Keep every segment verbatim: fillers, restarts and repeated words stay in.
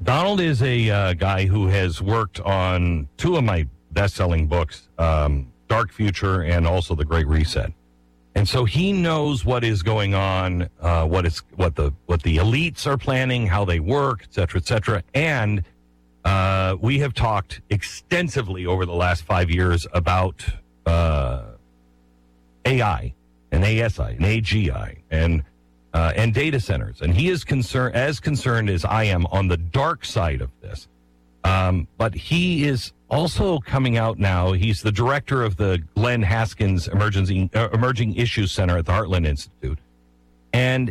Donald is a uh, guy who has worked on two of my best-selling books, um, Dark Future and also The Great Reset. And so he knows what is going on, uh, what is what the what the elites are planning, how they work, et cetera, et cetera. And uh, we have talked extensively over the last five years about uh, A I and A S I and A G I and uh, and data centers. And he is concerned, as concerned as I am, on the dark side of this. Um, but he is also coming out now. He's the director of the Glenn Haskins Emergency, uh, Emerging Issues Center at the Heartland Institute. And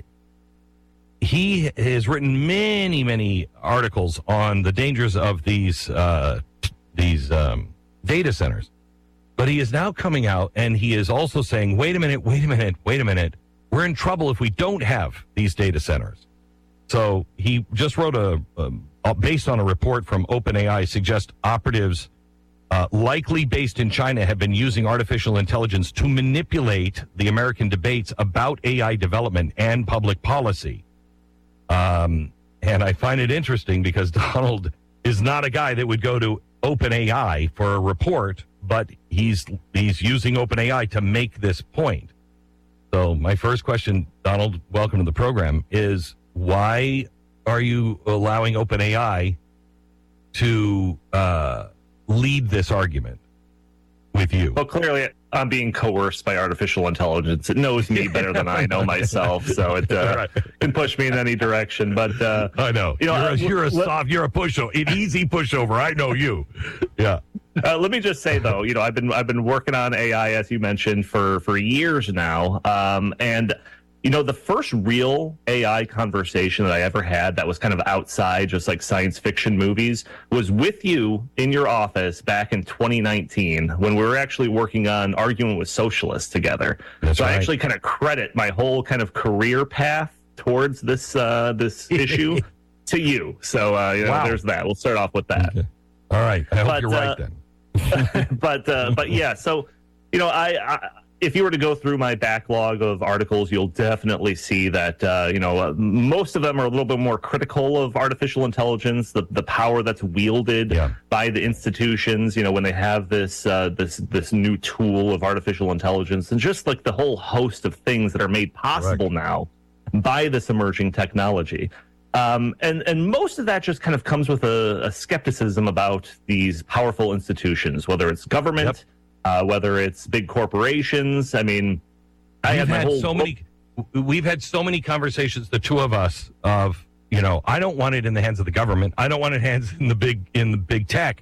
he has written many, many articles on the dangers of these uh, these um, data centers. But he is now coming out and he is also saying, wait a minute, wait a minute, wait a minute. We're in trouble if we don't have these data centers. So he just wrote a, a based on a report from OpenAI, suggests operatives uh, likely based in China have been using artificial intelligence to manipulate the American debates about A I development and public policy. Um, and I find it interesting because Donald is not a guy that would go to OpenAI for a report, but he's he's using OpenAI to make this point. So my first question, Donald, welcome to the program, is why are you allowing OpenAI to uh, lead this argument with you? Well, clearly I'm being coerced by artificial intelligence. It knows me better than I know myself, so it uh, right. can push me in any direction. But uh, I know you know, you're a, you're a let, soft, you're a pushover, an easy pushover. I know you. Yeah. Uh, let me just say though, you know, I've been I've been working on A I, as you mentioned, for for years now, um, and. You know, the first real A I conversation that I ever had that was kind of outside just like science fiction movies was with you in your office back in twenty nineteen when we were actually working on Arguing with Socialists together. That's so right. I actually kind of credit my whole kind of career path towards this uh, this issue to you. So, uh, you know, Wow. there's that. We'll start off with that. Okay. All right. I hope But, you're right uh, then. but uh, but yeah, so you know, I, I if you were to go through my backlog of articles, you'll definitely see that uh, you know uh, most of them are a little bit more critical of artificial intelligence, the the power that's wielded Yeah. by the institutions. You know, when they have this uh, this this new tool of artificial intelligence, and just like the whole host of things that are made possible Correct. now by this emerging technology. Um, and, and most of that just kind of comes with a, a skepticism about these powerful institutions, whether it's government, Yep. uh, whether it's big corporations. I mean, I We've have my had whole so many. We've had so many conversations, the two of us, of you know, I don't want it in the hands of the government. I don't want it hands in the big in the big tech.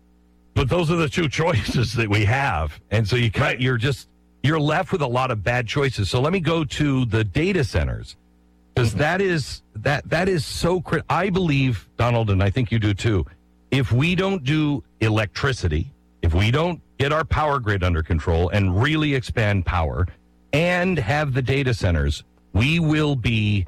But those are the two choices that we have, and so you kind Right. you're just you're left with a lot of bad choices. So let me go to the data centers. Because that is that that is so crit. I believe, Donald, and I think you do too. If we don't do electricity, if we don't get our power grid under control and really expand power, and have the data centers, we will be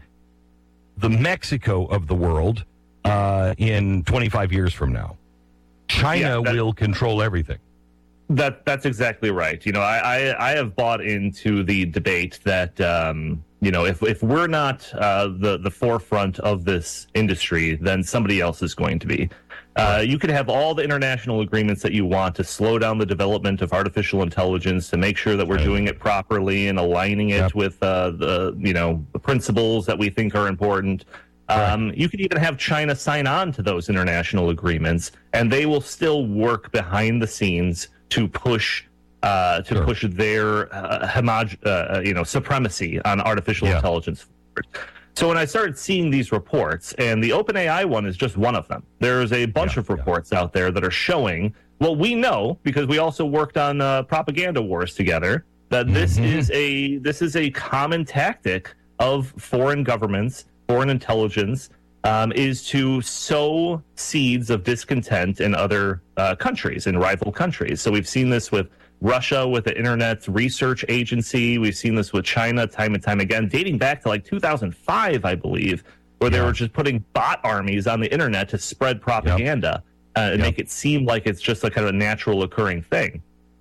the Mexico of the world uh, in twenty-five years from now. China Yeah, that- will control everything. That that's exactly right. You know, I, I, I have bought into the debate that um, you know, if if we're not uh, the the forefront of this industry, then somebody else is going to be. Uh, you could have all the international agreements that you want to slow down the development of artificial intelligence, to make sure that we're Right. doing it properly and aligning it Yep. with uh, the you know the principles that we think are important. Um, you could even have China sign on to those international agreements, and they will still work behind the scenes to push uh, to Sure. push their uh, homog- uh, you know supremacy on artificial Yeah. intelligence forward. So when I started seeing these reports, and the OpenAI one is just one of them, there's a bunch Yeah, of reports out there that are showing what we know, because we also worked on uh, propaganda wars together, that this Mhm. is a this is a common tactic of foreign governments, foreign intelligence, um, is to sow seeds of discontent in other uh, countries, in rival countries. So we've seen this with Russia, with the Internet Research Agency. We've seen this with China time and time again, dating back to like two thousand five, I believe, where they Yeah. were just putting bot armies on the Internet to spread propaganda uh, and Yep. make it seem like it's just a kind of a natural occurring thing.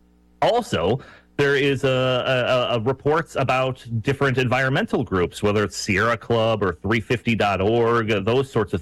Also, there is a, a, a reports about different environmental groups, whether it's Sierra Club or three fifty dot org, those sorts of